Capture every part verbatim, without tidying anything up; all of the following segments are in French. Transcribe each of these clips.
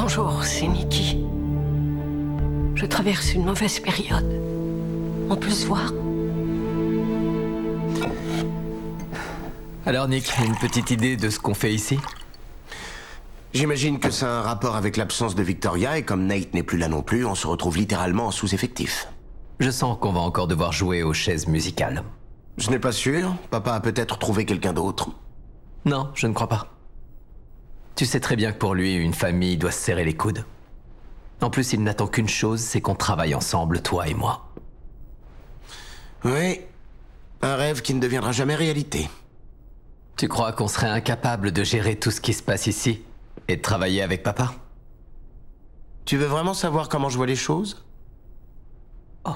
Bonjour, c'est Nikki. Je traverse une mauvaise période. On peut se voir? Alors Nick, une petite idée de ce qu'on fait ici? J'imagine que ça a un rapport avec l'absence de Victoria, et comme Nate n'est plus là non plus, on se retrouve littéralement en sous-effectif. Je sens qu'on va encore devoir jouer aux chaises musicales. Je n'ai pas sûr. Papa a peut-être trouvé quelqu'un d'autre. Non, je ne crois pas. Tu sais très bien que pour lui, une famille doit se serrer les coudes. En plus, il n'attend qu'une chose, c'est qu'on travaille ensemble, toi et moi. Oui, un rêve qui ne deviendra jamais réalité. Tu crois qu'on serait incapable de gérer tout ce qui se passe ici et de travailler avec papa? Tu veux vraiment savoir comment je vois les choses? Oh.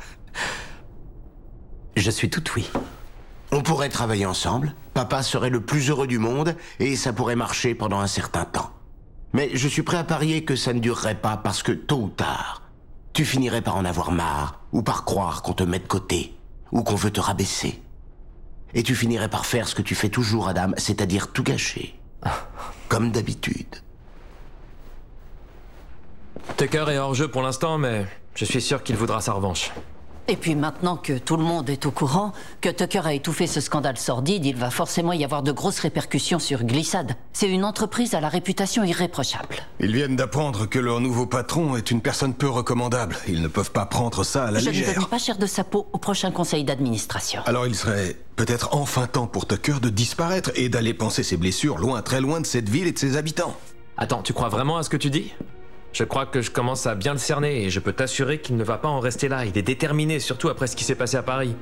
Je suis tout oui. On pourrait travailler ensemble, papa serait le plus heureux du monde, et ça pourrait marcher pendant un certain temps. Mais je suis prêt à parier que ça ne durerait pas parce que, tôt ou tard, tu finirais par en avoir marre, ou par croire qu'on te met de côté, ou qu'on veut te rabaisser. Et tu finirais par faire ce que tu fais toujours, Adam, c'est-à-dire tout gâcher. Comme d'habitude. Tucker est hors jeu pour l'instant, mais je suis sûr qu'il voudra sa revanche. Et puis maintenant que tout le monde est au courant, que Tucker a étouffé ce scandale sordide, il va forcément y avoir de grosses répercussions sur Glissade. C'est une entreprise à la réputation irréprochable. Ils viennent d'apprendre que leur nouveau patron est une personne peu recommandable. Ils ne peuvent pas prendre ça à la Je légère. Je ne donne pas cher de sa peau au prochain conseil d'administration. Alors il serait peut-être enfin temps pour Tucker de disparaître et d'aller panser ses blessures loin, très loin de cette ville et de ses habitants. Attends, tu crois vraiment à ce que tu dis ? Je crois que je commence à bien le cerner et je peux t'assurer qu'il ne va pas en rester là. Il est déterminé, surtout après ce qui s'est passé à Paris.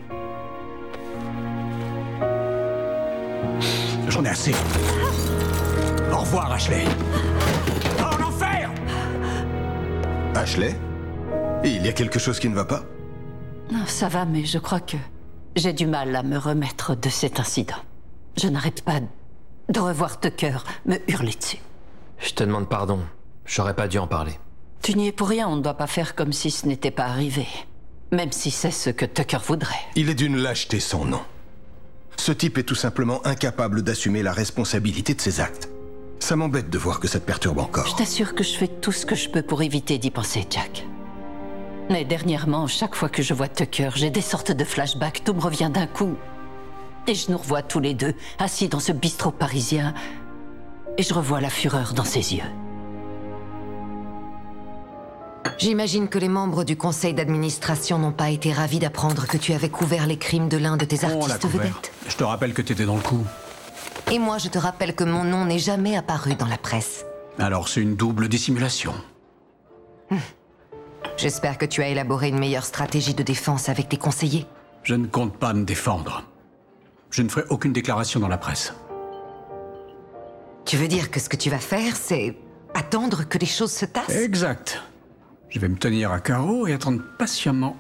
J'en ai assez. Au revoir, Ashley. En enfer! Ashley? Il y a quelque chose qui ne va pas? Non, ça va, mais je crois que j'ai du mal à me remettre de cet incident. Je n'arrête pas de revoir Tucker me hurler dessus. Je te demande pardon. J'aurais pas dû en parler. Tu n'y es pour rien, on ne doit pas faire comme si ce n'était pas arrivé. Même si c'est ce que Tucker voudrait. Il est d'une lâcheté sans nom. Ce type est tout simplement incapable d'assumer la responsabilité de ses actes. Ça m'embête de voir que ça te perturbe encore. Je t'assure que je fais tout ce que je peux pour éviter d'y penser, Jack. Mais dernièrement, chaque fois que je vois Tucker, j'ai des sortes de flashbacks, tout me revient d'un coup. Et je nous revois tous les deux, assis dans ce bistrot parisien, et je revois la fureur dans ses yeux. J'imagine que les membres du conseil d'administration n'ont pas été ravis d'apprendre que tu avais couvert les crimes de l'un de tes On l'a artistes couvert. vedettes. Je te rappelle que t'étais dans le coup. Et moi, je te rappelle que mon nom n'est jamais apparu dans la presse. Alors c'est une double dissimulation. J'espère que tu as élaboré une meilleure stratégie de défense avec tes conseillers. Je ne compte pas me défendre. Je ne ferai aucune déclaration dans la presse. Tu veux dire que ce que tu vas faire, c'est attendre que les choses se tassent? Exact. Je vais me tenir à carreau et attendre patiemment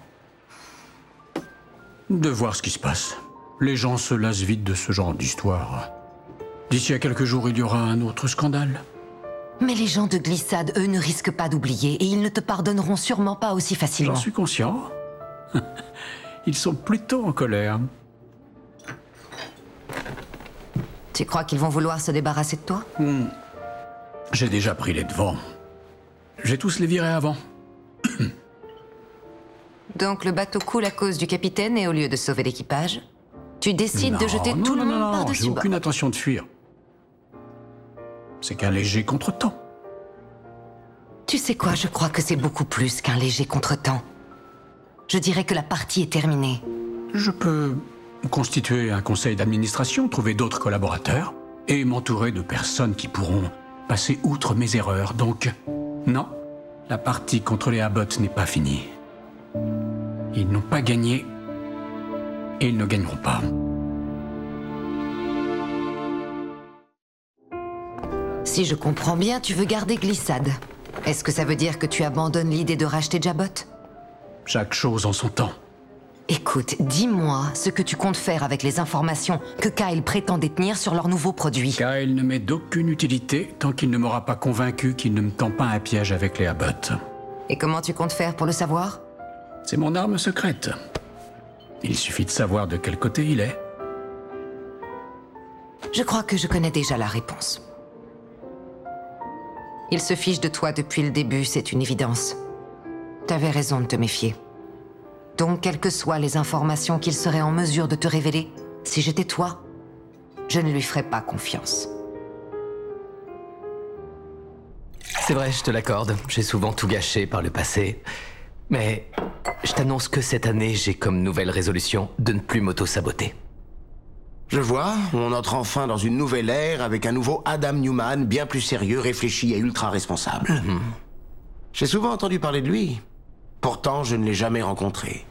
de voir ce qui se passe. Les gens se lassent vite de ce genre d'histoire. D'ici à quelques jours, il y aura un autre scandale. Mais les gens de Glissade, eux, ne risquent pas d'oublier et ils ne te pardonneront sûrement pas aussi facilement. J'en suis conscient. Ils sont plutôt en colère. Tu crois qu'ils vont vouloir se débarrasser de toi? Hmm. J'ai déjà pris les devants. J'ai tous les virés avant. Donc le bateau coule à cause du capitaine et au lieu de sauver l'équipage, tu décides non, de jeter non, tout non, le non, monde non, par-dessus j'ai bord. aucune intention de fuir. C'est qu'un léger contretemps. Tu sais quoi, je crois que c'est beaucoup plus qu'un léger contretemps. Je dirais que la partie est terminée. Je peux constituer un conseil d'administration, trouver d'autres collaborateurs et m'entourer de personnes qui pourront passer outre mes erreurs. Donc, non, la partie contre les Abbott n'est pas finie. Ils n'ont pas gagné et ils ne gagneront pas. Si je comprends bien, tu veux garder Glissade. Est-ce que ça veut dire que tu abandonnes l'idée de racheter Jabot? Chaque chose en son temps. Écoute, dis-moi ce que tu comptes faire avec les informations que Kyle prétend détenir sur leur nouveau produit. Kyle ne m'est d'aucune utilité tant qu'il ne m'aura pas convaincu qu'il ne me tend pas un piège avec les Abbott. Et comment tu comptes faire pour le savoir? C'est mon arme secrète. Il suffit de savoir de quel côté il est. Je crois que je connais déjà la réponse. Il se fiche de toi depuis le début, c'est une évidence. T'avais raison de te méfier. Donc, quelles que soient les informations qu'il serait en mesure de te révéler, si j'étais toi, je ne lui ferais pas confiance. C'est vrai, je te l'accorde. J'ai souvent tout gâché par le passé. Mais je t'annonce que cette année, j'ai comme nouvelle résolution de ne plus m'auto-saboter. Je vois, on entre enfin dans une nouvelle ère avec un nouveau Adam Newman, bien plus sérieux, réfléchi et ultra responsable. Mm-hmm. J'ai souvent entendu parler de lui. Pourtant, je ne l'ai jamais rencontré.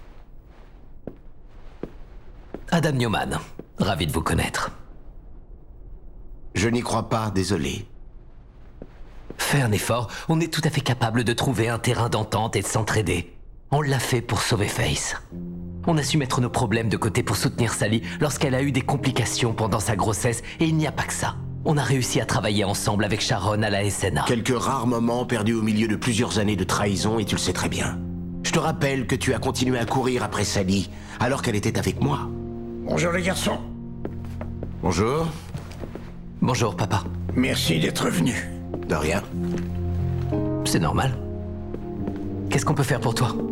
Adam Newman, ravi de vous connaître. Je n'y crois pas, désolé. Fais un effort, on est tout à fait capable de trouver un terrain d'entente et de s'entraider. On l'a fait pour sauver Face. On a su mettre nos problèmes de côté pour soutenir Sally lorsqu'elle a eu des complications pendant sa grossesse, et il n'y a pas que ça. On a réussi à travailler ensemble avec Sharon à la S N A. Quelques rares moments perdus au milieu de plusieurs années de trahison, et tu le sais très bien. Je te rappelle que tu as continué à courir après Sally, alors qu'elle était avec moi. Bonjour les garçons. Bonjour. Bonjour, papa. Merci d'être venu. De rien. C'est normal. Qu'est-ce qu'on peut faire pour toi?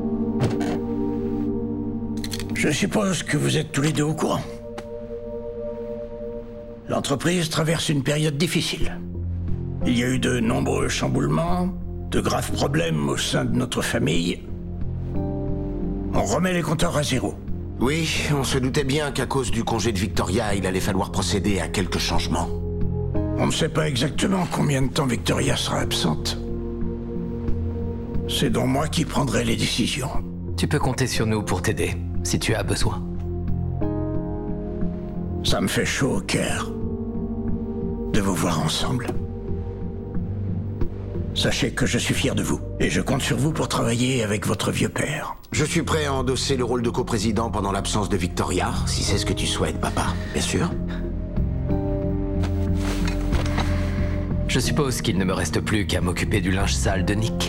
Je suppose que vous êtes tous les deux au courant. L'entreprise traverse une période difficile. Il y a eu de nombreux chamboulements, de graves problèmes au sein de notre famille. On remet les compteurs à zéro. Oui, on se doutait bien qu'à cause du congé de Victoria, il allait falloir procéder à quelques changements. On ne sait pas exactement combien de temps Victoria sera absente. C'est donc moi qui prendrai les décisions. Tu peux compter sur nous pour t'aider, si tu as besoin. Ça me fait chaud au cœur de vous voir ensemble. Sachez que je suis fier de vous, et je compte sur vous pour travailler avec votre vieux père. Je suis prêt à endosser le rôle de coprésident pendant l'absence de Victoria, si c'est ce que tu souhaites, papa, bien sûr. Je suppose qu'il ne me reste plus qu'à m'occuper du linge sale de Nick.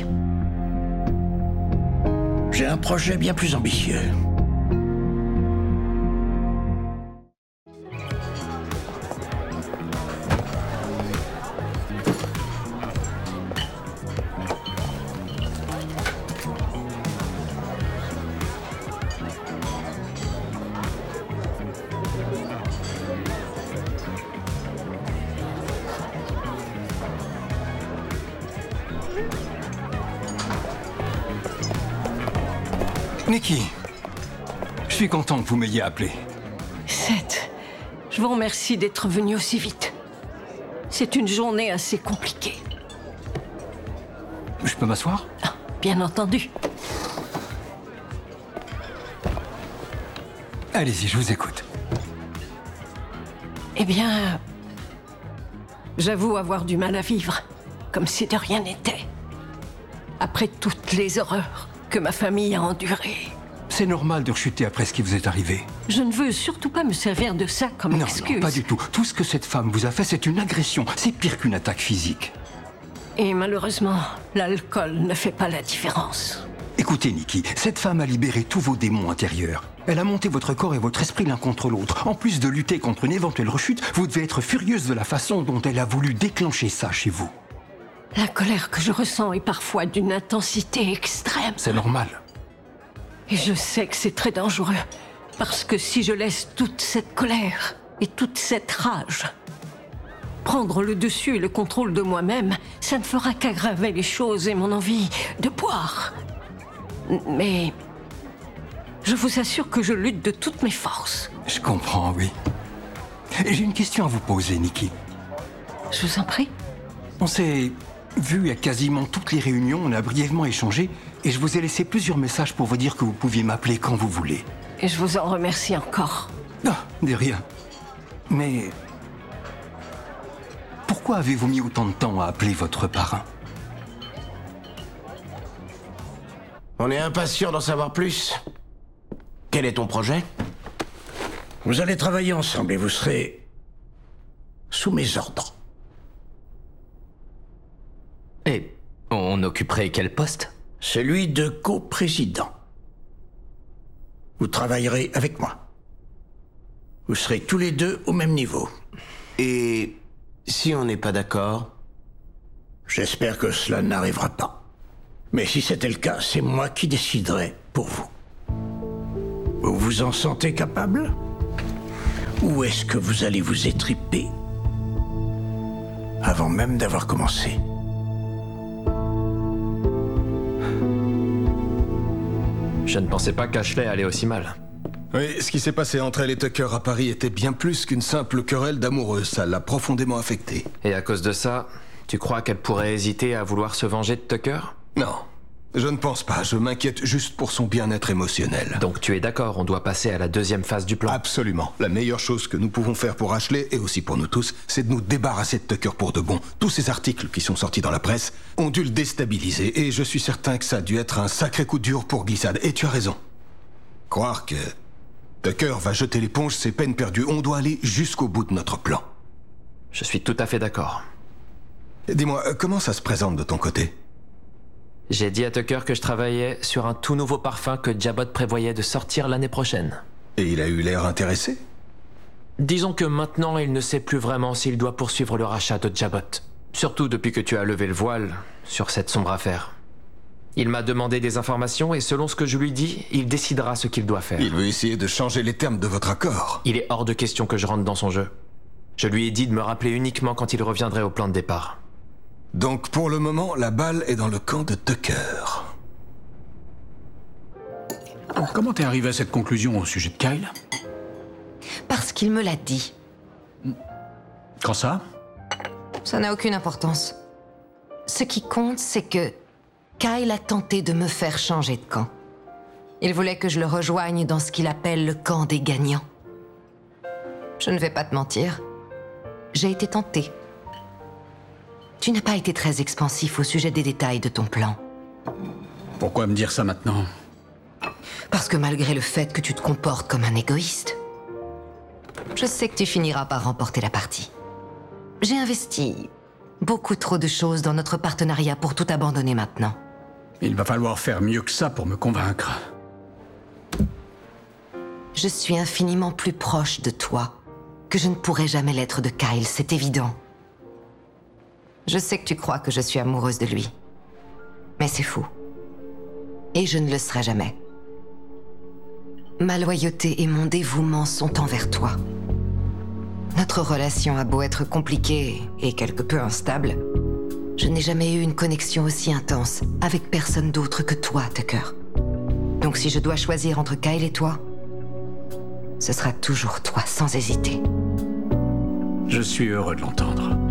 J'ai un projet bien plus ambitieux. Nikki, je suis content que vous m'ayez appelé. Seth, je vous remercie d'être venu aussi vite. C'est une journée assez compliquée. Je peux m'asseoir? Ah, bien entendu. Allez-y, je vous écoute. Eh bien... j'avoue avoir du mal à vivre, comme si de rien n'était. Après toutes les horreurs que ma famille a endurées. C'est normal de rechuter après ce qui vous est arrivé. Je ne veux surtout pas me servir de ça comme non, excuse. Non, pas du tout. Tout ce que cette femme vous a fait, c'est une agression. C'est pire qu'une attaque physique. Et malheureusement, l'alcool ne fait pas la différence. Écoutez, Nikki, cette femme a libéré tous vos démons intérieurs. Elle a monté votre corps et votre esprit l'un contre l'autre. En plus de lutter contre une éventuelle rechute, vous devez être furieuse de la façon dont elle a voulu déclencher ça chez vous. La colère que je ressens est parfois d'une intensité extrême. C'est normal. Et je sais que c'est très dangereux, parce que si je laisse toute cette colère et toute cette rage prendre le dessus et le contrôle de moi-même, ça ne fera qu'aggraver les choses et mon envie de boire. Mais je vous assure que je lutte de toutes mes forces. Je comprends, oui. Et j'ai une question à vous poser, Nikki. Je vous en prie. On s'est vu à quasiment toutes les réunions, on a brièvement échangé, et je vous ai laissé plusieurs messages pour vous dire que vous pouviez m'appeler quand vous voulez. Et je vous en remercie encore. Non, de rien. Mais... pourquoi avez-vous mis autant de temps à appeler votre parrain? On est impatient d'en savoir plus. Quel est ton projet? Vous allez travailler ensemble et vous serez sous mes ordres. Et on occuperait quel poste? Celui de coprésident. Vous travaillerez avec moi. Vous serez tous les deux au même niveau. Et si on n'est pas d'accord? J'espère que cela n'arrivera pas. Mais si c'était le cas, c'est moi qui déciderai pour vous. Vous vous en sentez capable? Ou est-ce que vous allez vous étriper avant même d'avoir commencé? Je ne pensais pas qu'Ashley allait aussi mal. Oui, ce qui s'est passé entre elle et Tucker à Paris était bien plus qu'une simple querelle d'amoureux. Ça l'a profondément affectée. Et à cause de ça, tu crois qu'elle pourrait hésiter à vouloir se venger de Tucker? Non, je ne pense pas. Je m'inquiète juste pour son bien-être émotionnel. Donc tu es d'accord, on doit passer à la deuxième phase du plan? Absolument. La meilleure chose que nous pouvons faire pour Ashley, et aussi pour nous tous, c'est de nous débarrasser de Tucker pour de bon. Tous ces articles qui sont sortis dans la presse ont dû le déstabiliser, et je suis certain que ça a dû être un sacré coup dur pour Glissade. Et tu as raison. Croire que Tucker va jeter l'éponge, c'est peine perdue. On doit aller jusqu'au bout de notre plan. Je suis tout à fait d'accord. Dis-moi, comment ça se présente de ton côté? J'ai dit à Tucker que je travaillais sur un tout nouveau parfum que Jabot prévoyait de sortir l'année prochaine. Et il a eu l'air intéressé? Disons que maintenant, il ne sait plus vraiment s'il doit poursuivre le rachat de Jabot. Surtout depuis que tu as levé le voile sur cette sombre affaire. Il m'a demandé des informations et selon ce que je lui dis, il décidera ce qu'il doit faire. Il veut essayer de changer les termes de votre accord. Il est hors de question que je rentre dans son jeu. Je lui ai dit de me rappeler uniquement quand il reviendrait au plan de départ. Donc pour le moment, la balle est dans le camp de Tucker. Comment t'es arrivé à cette conclusion au sujet de Kyle? Parce qu'il me l'a dit. Quand ça? Ça n'a aucune importance. Ce qui compte, c'est que Kyle a tenté de me faire changer de camp. Il voulait que je le rejoigne dans ce qu'il appelle le camp des gagnants. Je ne vais pas te mentir. J'ai été tentée. Tu n'as pas été très expansif au sujet des détails de ton plan. Pourquoi me dire ça maintenant? Parce que malgré le fait que tu te comportes comme un égoïste, je sais que tu finiras par remporter la partie. J'ai investi beaucoup trop de choses dans notre partenariat pour tout abandonner maintenant. Il va falloir faire mieux que ça pour me convaincre. Je suis infiniment plus proche de toi que je ne pourrai jamais l'être de Kyle, c'est évident. Je sais que tu crois que je suis amoureuse de lui. Mais c'est fou. Et je ne le serai jamais. Ma loyauté et mon dévouement sont envers toi. Notre relation a beau être compliquée et quelque peu instable, je n'ai jamais eu une connexion aussi intense avec personne d'autre que toi, Tucker. Donc si je dois choisir entre Kyle et toi, ce sera toujours toi, sans hésiter. Je suis heureux de l'entendre.